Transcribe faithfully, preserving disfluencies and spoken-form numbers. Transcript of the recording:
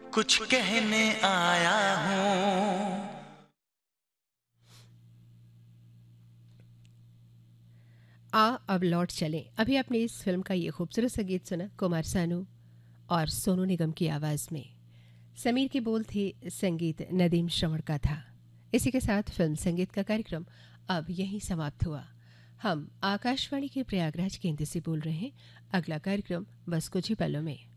कुछ कहने आया हूँ। आ अब लौट चलें। अभी आपने इस फिल्म का ये खूबसूरत सा गीत सुना कुमार सानू और सोनू निगम की आवाज़ में। समीर के बोल थे, संगीत नदीम श्रवण का था। इसी के साथ फिल्म संगीत का कार्यक्रम अब यहीं समाप्त हुआ। हम आकाशवाणी के प्रयागराज केंद्र से बोल रहे हैं। अगला कार्यक्रम बस कुछ ही पलों में।